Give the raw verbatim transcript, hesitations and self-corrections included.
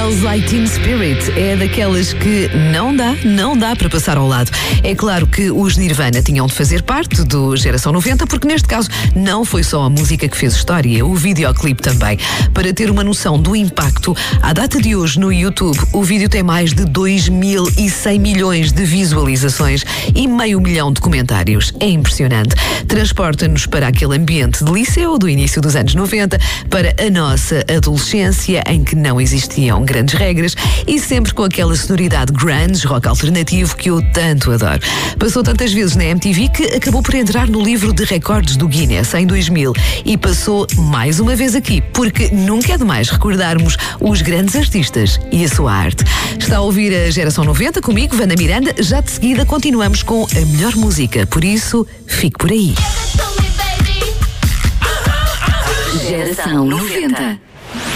Smells Like Teen Spirit é daquelas que não dá, não dá para passar ao lado. É claro que os Nirvana tinham de fazer parte do Geração noventa, porque neste caso não foi só a música que fez história, o videoclipe também. Para ter uma noção do impacto, à data de hoje no YouTube, o vídeo tem mais de dois mil e cem milhões de visualizações e meio milhão de comentários. É impressionante. Transporta-nos para aquele ambiente de liceu do início dos anos noventa, para a nossa adolescência, em que não existiam grandes regras e sempre com aquela sonoridade grunge, rock alternativo que eu tanto adoro. Passou tantas vezes na M T V que acabou por entrar no livro de recordes do Guinness em dois mil e passou mais uma vez aqui, porque nunca é demais recordarmos os grandes artistas e a sua arte. Está a ouvir a Geração noventa comigo, Wanda Miranda. Já de seguida continuamos com a melhor música, por isso fique por aí. Geração noventa.